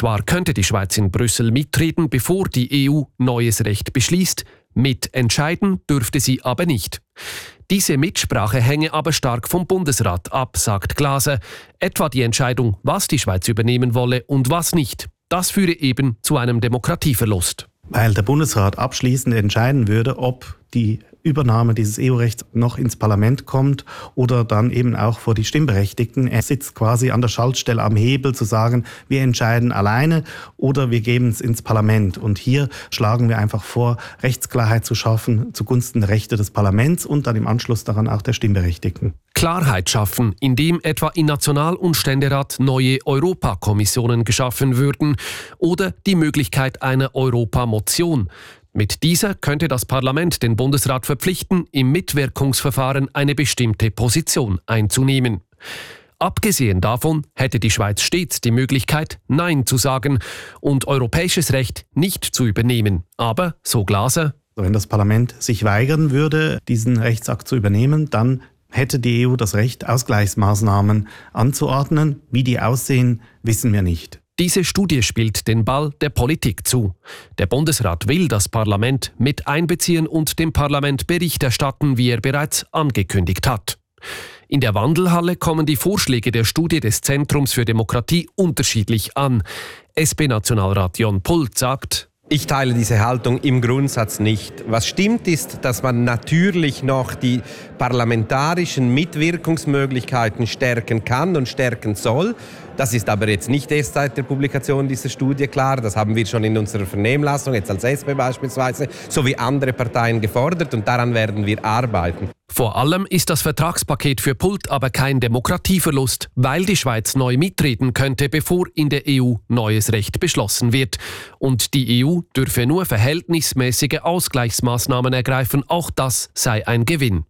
Zwar könnte die Schweiz in Brüssel mitreden, bevor die EU neues Recht beschließt, mitentscheiden dürfte sie aber nicht. Diese Mitsprache hänge aber stark vom Bundesrat ab, sagt Glaser. Etwa die Entscheidung, was die Schweiz übernehmen wolle und was nicht. Das führe eben zu einem Demokratieverlust. Weil der Bundesrat abschließend entscheiden würde, ob die Übernahme dieses EU-Rechts noch ins Parlament kommt oder dann eben auch vor die Stimmberechtigten. Er sitzt quasi an der Schaltstelle am Hebel zu sagen, wir entscheiden alleine oder wir geben es ins Parlament. Und hier schlagen wir einfach vor, Rechtsklarheit zu schaffen zugunsten der Rechte des Parlaments und dann im Anschluss daran auch der Stimmberechtigten. Klarheit schaffen, indem etwa in National- und Ständerat neue Europakommissionen geschaffen würden oder die Möglichkeit einer Europamotion. Mit dieser könnte das Parlament den Bundesrat verpflichten, im Mitwirkungsverfahren eine bestimmte Position einzunehmen. Abgesehen davon hätte die Schweiz stets die Möglichkeit, Nein zu sagen und europäisches Recht nicht zu übernehmen. Aber, so Glaser, wenn das Parlament sich weigern würde, diesen Rechtsakt zu übernehmen, dann hätte die EU das Recht, Ausgleichsmaßnahmen anzuordnen. Wie die aussehen, wissen wir nicht. Diese Studie spielt den Ball der Politik zu. Der Bundesrat will das Parlament mit einbeziehen und dem Parlament Bericht erstatten, wie er bereits angekündigt hat. In der Wandelhalle kommen die Vorschläge der Studie des Zentrums für Demokratie unterschiedlich an. SP-Nationalrat Jon Pult sagt: Ich teile diese Haltung im Grundsatz nicht. Was stimmt ist, dass man natürlich noch die parlamentarischen Mitwirkungsmöglichkeiten stärken kann und stärken soll. Das ist aber jetzt nicht erst seit der Publikation dieser Studie klar. Das haben wir schon in unserer Vernehmlassung, jetzt als SP beispielsweise, sowie andere Parteien gefordert und daran werden wir arbeiten. Vor allem ist das Vertragspaket für Pult aber kein Demokratieverlust, weil die Schweiz neu mitreden könnte, bevor in der EU neues Recht beschlossen wird. Und die EU dürfe nur verhältnismäßige Ausgleichsmaßnahmen ergreifen, auch das sei ein Gewinn.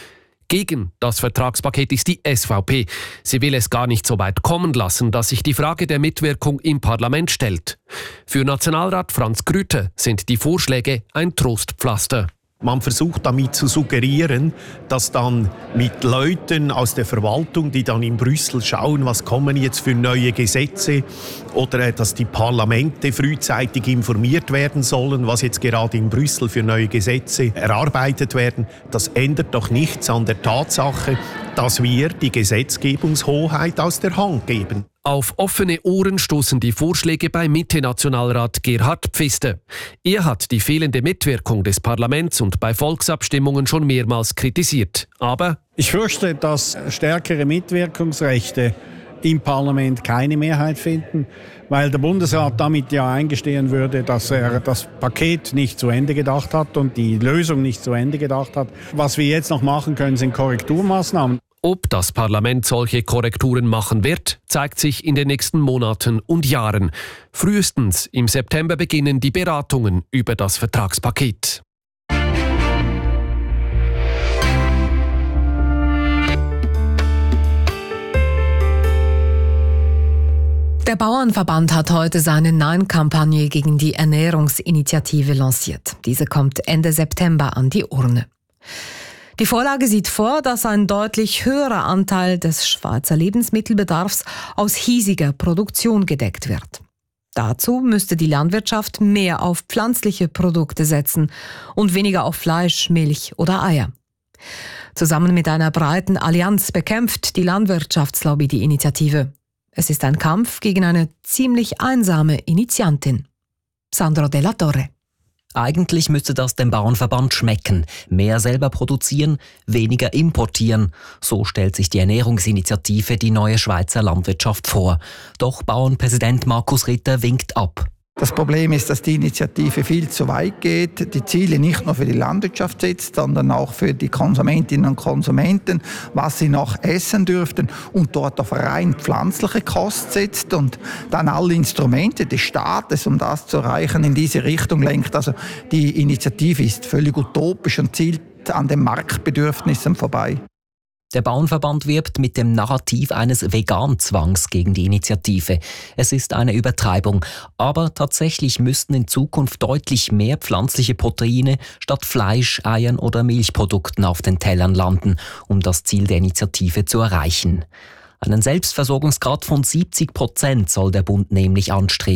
Gegen das Vertragspaket ist die SVP. Sie will es gar nicht so weit kommen lassen, dass sich die Frage der Mitwirkung im Parlament stellt. Für Nationalrat Franz Grüter sind die Vorschläge ein Trostpflaster. Man versucht damit zu suggerieren, dass dann mit Leuten aus der Verwaltung, die dann in Brüssel schauen, was kommen jetzt für neue Gesetze, oder dass die Parlamente frühzeitig informiert werden sollen, was jetzt gerade in Brüssel für neue Gesetze erarbeitet werden. Das ändert doch nichts an der Tatsache, dass wir die Gesetzgebungshoheit aus der Hand geben. Auf offene Ohren stoßen die Vorschläge bei Mitte-Nationalrat Gerhard Pfister. Er hat die fehlende Mitwirkung des Parlaments und bei Volksabstimmungen schon mehrmals kritisiert. Aber ich fürchte, dass stärkere Mitwirkungsrechte im Parlament keine Mehrheit finden, weil der Bundesrat damit ja eingestehen würde, dass er das Paket nicht zu Ende gedacht hat und die Lösung nicht zu Ende gedacht hat. Was wir jetzt noch machen können, sind Korrekturmaßnahmen. Ob das Parlament solche Korrekturen machen wird, zeigt sich in den nächsten Monaten und Jahren. Frühestens im September beginnen die Beratungen über das Vertragspaket. Der Bauernverband hat heute seine Nein-Kampagne gegen die Ernährungsinitiative lanciert. Diese kommt Ende September an die Urne. Die Vorlage sieht vor, dass ein deutlich höherer Anteil des Schweizer Lebensmittelbedarfs aus hiesiger Produktion gedeckt wird. Dazu müsste die Landwirtschaft mehr auf pflanzliche Produkte setzen und weniger auf Fleisch, Milch oder Eier. Zusammen mit einer breiten Allianz bekämpft die Landwirtschaftslobby die Initiative. Es ist ein Kampf gegen eine ziemlich einsame Initiantin. Sandro Della Torre. Eigentlich müsste das dem Bauernverband schmecken. Mehr selber produzieren, weniger importieren. So stellt sich die Ernährungsinitiative die neue Schweizer Landwirtschaft vor. Doch Bauernpräsident Markus Ritter winkt ab. Das Problem ist, dass die Initiative viel zu weit geht, die Ziele nicht nur für die Landwirtschaft setzt, sondern auch für die Konsumentinnen und Konsumenten, was sie noch essen dürften und dort auf rein pflanzliche Kost setzt und dann alle Instrumente des Staates, um das zu erreichen, in diese Richtung lenkt. Also die Initiative ist völlig utopisch und zielt an den Marktbedürfnissen vorbei. Der Bauernverband wirbt mit dem Narrativ eines Veganzwangs gegen die Initiative. Es ist eine Übertreibung, aber tatsächlich müssten in Zukunft deutlich mehr pflanzliche Proteine statt Fleisch, Eiern oder Milchprodukten auf den Tellern landen, um das Ziel der Initiative zu erreichen. Einen Selbstversorgungsgrad von 70% soll der Bund nämlich anstreben.